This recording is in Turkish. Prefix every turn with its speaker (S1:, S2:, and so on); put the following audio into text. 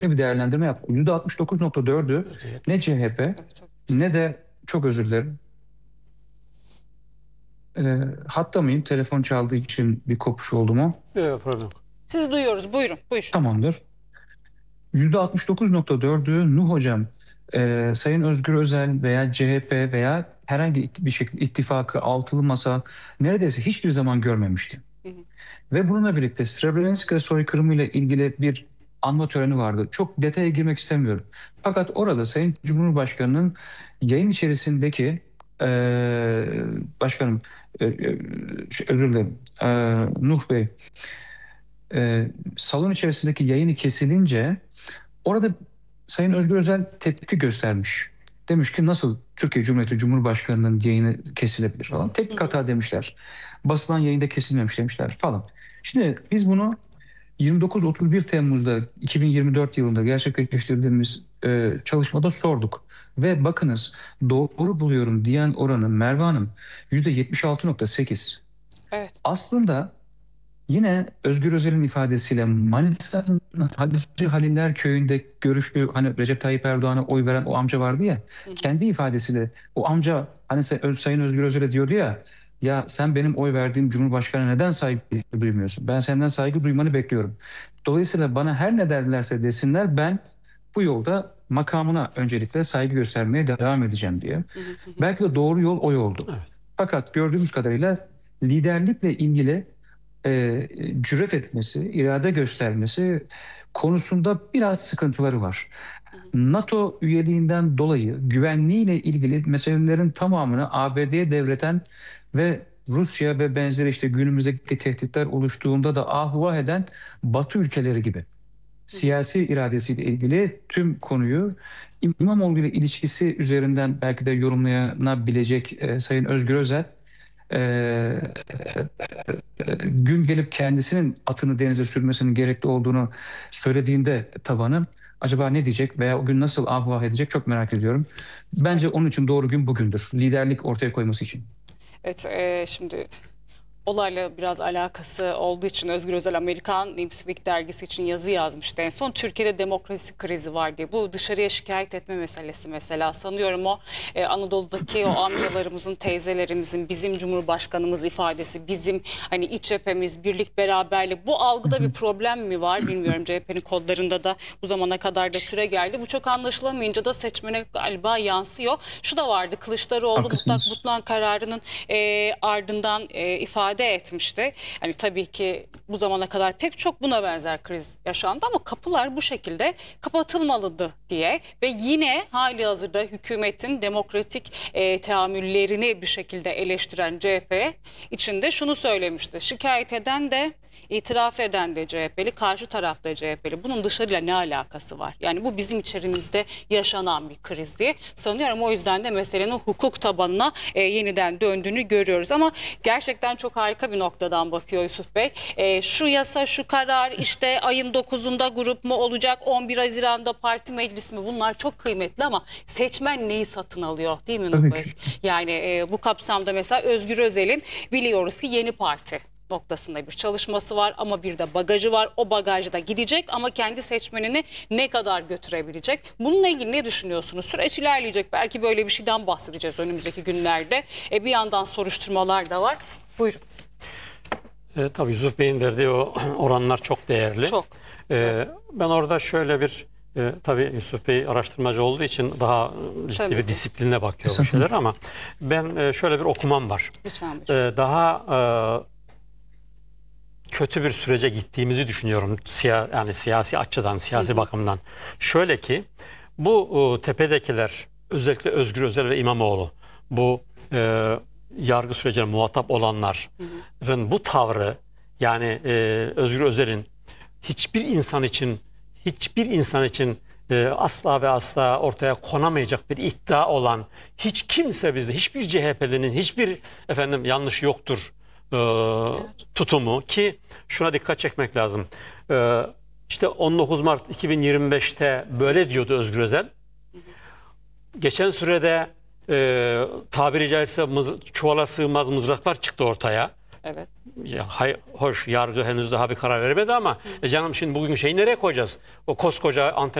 S1: bir değerlendirme yaptım. %69,4'ü ne CHP
S2: Evet, çok.
S1: ne de, çok özür dilerim. Hatta mıyım? Telefon çaldığı için bir kopuş oldu mu?
S3: Yok, problem yok.
S2: Sizi duyuyoruz. Buyurun. Buyur.
S1: Tamamdır. %69,4'ü Nuh Hocam, Sayın Özgür Özel veya CHP veya herhangi bir şekilde ittifakı, altılı masa neredeyse hiçbir zaman görmemişti.
S2: Hı hı.
S1: Ve bununla birlikte Srebrenica soykırımı ile ilgili bir anma töreni vardı. Çok detaya girmek istemiyorum. Fakat orada Sayın Cumhurbaşkanı'nın yayın içerisindeki başkanım, özür dilerim, Nuh Bey, salon içerisindeki yayını kesilince orada Sayın Özgür Özel tepki göstermiş. Demiş ki nasıl Türkiye Cumhuriyeti Cumhurbaşkanı'nın yayını kesilebilir falan. Teknik hata demişler. Basılan yayında kesilmemiş demişler falan. Şimdi biz bunu 29-31 Temmuz'da 2024 yılında gerçekleştirdiğimiz çalışmada sorduk. Ve bakınız, doğru buluyorum diyen oranı Merve Hanım %76,8.
S2: Evet.
S1: Aslında yine Özgür Özel'in ifadesiyle Manisa'nın Hacı Haliller Köyü'nde görüştüğü, hani Recep Tayyip Erdoğan'a oy veren o amca vardı ya,
S2: Hı hı.
S1: kendi ifadesiyle o amca hani Sayın Özgür Özel'e diyordu ya, ya sen benim oy verdiğim Cumhurbaşkanı'na neden saygı duymuyorsun? Ben senden saygı duymanı bekliyorum. Dolayısıyla bana her ne derlerse desinler, ben bu yolda makamına öncelikle saygı göstermeye devam edeceğim diye.
S2: Hı hı.
S1: Belki de doğru yol o yoldu.
S3: Evet.
S1: Fakat gördüğümüz kadarıyla liderlikle ilgili cüret etmesi, irade göstermesi konusunda biraz sıkıntıları var.
S2: Hı hı.
S1: NATO üyeliğinden dolayı güvenliğiyle ilgili meselelerin tamamını ABD'ye devreten ve Rusya ve benzeri işte günümüzdeki tehditler oluştuğunda da ah eden Batı ülkeleri gibi siyasi iradesiyle ilgili tüm konuyu İmamoğlu ile ilişkisi üzerinden belki de yorumlanabilecek Sayın Özgür Özel, e, gün gelip kendisinin atını denize sürmesinin gerekli olduğunu söylediğinde tabanı, acaba ne diyecek veya o gün nasıl ah edecek çok merak ediyorum. Bence onun için doğru gün bugündür. Liderlik ortaya koyması için.
S2: Evet, şimdi olayla biraz alakası olduğu için Özgür Özel Amerikan Newsweek dergisi için yazı yazmıştı en son. Türkiye'de demokrasi krizi var diye. Bu dışarıya şikayet etme meselesi mesela. Sanıyorum o Anadolu'daki o amcalarımızın, teyzelerimizin, bizim Cumhurbaşkanımız ifadesi, bizim hani iç cephemiz, birlik, beraberlik. Bu algıda bir problem mi var bilmiyorum. CHP'nin kodlarında da bu zamana kadar da süre geldi. Bu çok anlaşılamayınca da seçmene galiba yansıyor. Şu da vardı, Kılıçdaroğlu mutlak
S1: Haklısınız.
S2: butlan kararının ardından ifade etmişti. Hani tabii ki bu zamana kadar pek çok buna benzer kriz yaşandı ama kapılar bu şekilde kapatılmalıdı diye ve yine hali hazırda hükümetin demokratik teamüllerini bir şekilde eleştiren CHP içinde şunu söylemişti. Şikayet eden de İtiraf eden de CHP'li, karşı tarafta CHP'li. Bunun dışarıyla ne alakası var? Yani bu bizim içerimizde yaşanan bir kriz diye sanıyorum. O yüzden de meselenin hukuk tabanına yeniden döndüğünü görüyoruz. Ama gerçekten çok harika bir noktadan bakıyor Yusuf Bey. Şu yasa, şu karar, işte ayın 9'unda grup mu olacak, 11 Haziran'da parti meclisi mi? Bunlar çok kıymetli ama seçmen neyi satın alıyor, değil mi Nuh
S1: Tabii
S2: Bey?
S1: ki.
S2: Yani bu kapsamda mesela Özgür Özel'in biliyoruz ki Yeni Parti noktasında bir çalışması var ama bir de bagajı var. O bagajda gidecek ama kendi seçmenini ne kadar götürebilecek? Bununla ilgili ne düşünüyorsunuz? Süreç ilerleyecek. Belki böyle bir şeyden bahsedeceğiz önümüzdeki günlerde. Bir yandan soruşturmalar da var. Buyurun.
S3: Tabii Yusuf Bey'in verdiği o oranlar çok değerli.
S2: Çok.
S3: Ben orada şöyle bir tabii Yusuf Bey araştırmacı olduğu için daha ciddi
S2: Tabii
S3: bir
S2: ki.
S3: disipline bakıyor bu şeyler ama ben şöyle bir okumam var.
S2: Lütfen buyurun.
S3: Daha kötü bir sürece gittiğimizi düşünüyorum. Yani siyasi açıdan, siyasi bakımdan. Şöyle ki bu tepedekiler, özellikle Özgür Özel ve İmamoğlu, bu yargı sürecine muhatap olanların bu tavrı, yani Özgür Özel'in hiçbir insan için asla ve asla ortaya konamayacak bir iddia olan, hiç kimse bizde, hiçbir CHP'linin hiçbir yanlış yoktur tutumu, ki şuna dikkat çekmek lazım. İşte 19 Mart 2025'te böyle diyordu Özgür Özel. Geçen sürede tabiri caizse çuvala sığmaz mızraklar çıktı ortaya.
S2: Evet.
S3: Ya, hoş yargı henüz daha bir karar vermedi ama canım şimdi bugün şeyi nereye koyacağız? O koskoca Antep